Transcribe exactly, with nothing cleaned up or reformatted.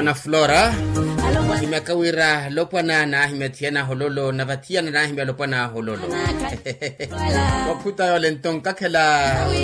Mana Flora Himekawira lopana na himetiana hololo na vatiana na hime lopana hololo Waputa yolenton kakela